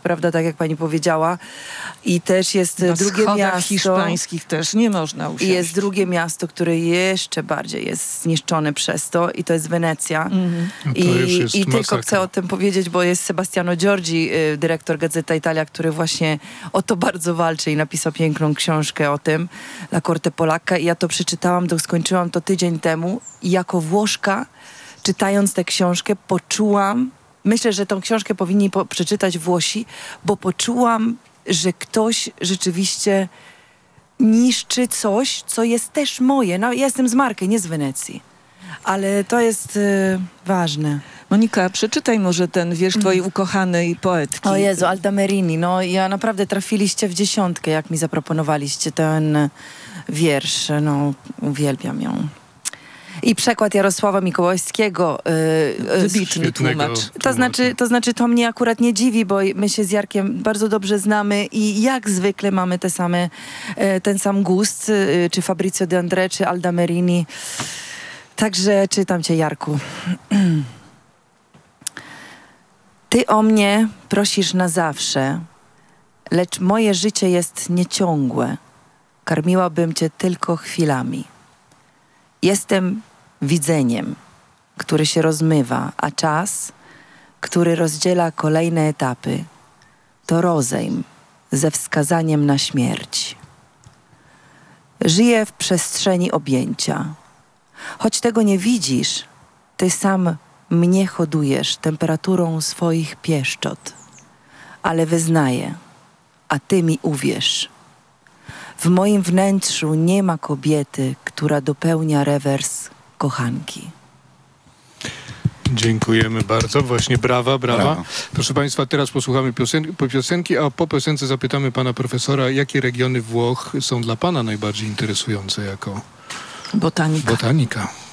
prawda, tak jak pani powiedziała. I też jest Na drugie schodach miasto. hiszpańskich też nie można usiąść. I jest drugie miasto, które jeszcze bardziej jest zniszczone przez to i to jest Wenecja. No to już jest I tylko masakra. chcę o tym powiedzieć, bo jest Sebastiano Giorgi, dyrektor Gazeta Italia, który właśnie o to bardzo walczy i napisał piękną książkę o tym, La Corte Polacca, i ja to przeczytałam, to skończyłam to tydzień temu i jako Włoszka, czytając tę książkę, poczułam, myślę, że tą książkę powinni przeczytać Włosi, bo poczułam, że ktoś rzeczywiście niszczy coś, co jest też moje. No, ja jestem z Marki, nie z Wenecji. Ale to jest ważne. Monika, przeczytaj może ten wiersz twojej ukochanej poetki. O Jezu, Aldamerini, no ja naprawdę trafiliście w dziesiątkę, jak mi zaproponowaliście ten wiersz. No, uwielbiam ją. I przekład Jarosława Mikołajskiego. Wybitny Świetnego tłumacz. To znaczy, to mnie akurat nie dziwi, bo my się z Jarkiem bardzo dobrze znamy i jak zwykle mamy ten sam gust, czy Fabrizio De André, czy Aldamerini. Także czytam cię, Jarku. Ty o mnie prosisz na zawsze, lecz moje życie jest nieciągłe. Karmiłabym cię tylko chwilami. Jestem widzeniem, który się rozmywa, a czas, który rozdziela kolejne etapy, to rozejm ze wskazaniem na śmierć. Żyję w przestrzeni objęcia. Choć tego nie widzisz, ty sam mnie hodujesz temperaturą swoich pieszczot. Ale wyznaję, a ty mi uwierz. W moim wnętrzu nie ma kobiety, która dopełnia rewers kochanki. Dziękujemy bardzo. Właśnie brawa. Brawo. Proszę państwa, teraz posłuchamy piosenki, a po piosence zapytamy pana profesora, jakie regiony Włoch są dla pana najbardziej interesujące jako Botanika. botanika.